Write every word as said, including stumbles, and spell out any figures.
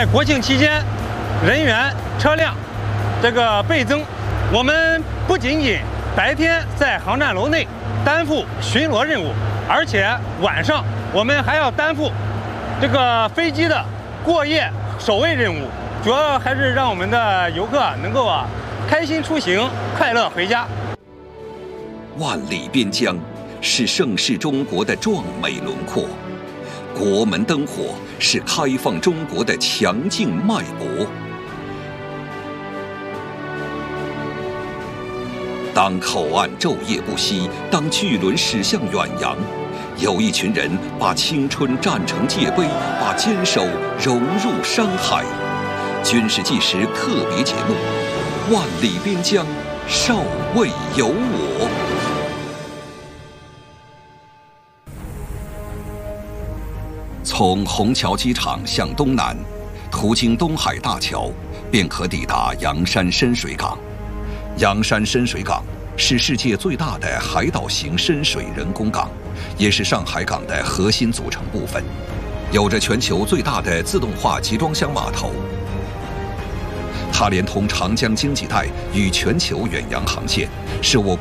在国庆期间，人员车辆这个倍增，我们不仅仅白天在航站楼内担负巡逻任务，而且晚上我们还要担负这个飞机的过夜守卫任务，主要还是让我们的游客能够啊开心出行，快乐回家。 万里边疆是盛世中国的壮美轮廓，国门灯火是开放中国的强劲脉搏。当口岸昼夜不息，当巨轮驶向远洋，有一群人把青春战成界碑，把坚守融入山海。军事纪实特别节目《万里边疆，少尉有我》。从虹桥机场向东南，途经东海大桥，便可抵达洋山深水港。洋山深水港是世界最大的海岛型深水人工港，也是上海港的核心组成部分，有着全球最大的自动化集装箱码头。它连通长江经济带与全球远洋航线，是我